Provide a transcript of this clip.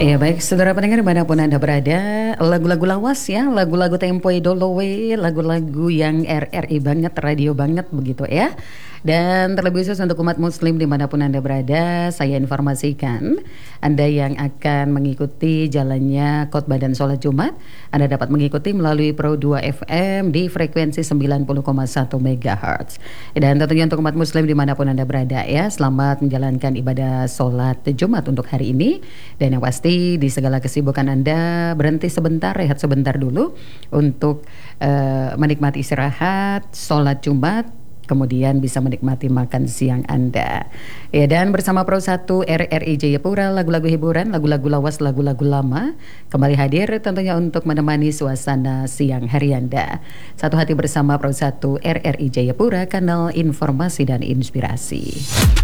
Iya baik, saudara pendengar dimanapun Anda berada, lagu-lagu lawas ya, lagu-lagu tempo idolowe, lagu-lagu yang RRI banget, radio banget begitu ya. Dan terlebih khusus untuk umat muslim dimanapun Anda berada, saya informasikan Anda yang akan mengikuti jalannya khotbah dan sholat Jumat, Anda dapat mengikuti melalui Pro 2 FM di frekuensi 90,1 MHz. Dan tentunya untuk umat muslim dimanapun Anda berada ya, selamat menjalankan ibadah sholat Jumat untuk hari ini. Dan yang pasti di segala kesibukan Anda berhenti sebentar, rehat sebentar dulu untuk menikmati istirahat, sholat Jumat, kemudian bisa menikmati makan siang Anda. Ya, dan bersama Pro 1 RRI Jayapura, lagu-lagu hiburan, lagu-lagu lawas, lagu-lagu lama kembali hadir tentunya untuk menemani suasana siang hari Anda. Satu hati bersama Pro 1 RRI Jayapura, kanal informasi dan inspirasi.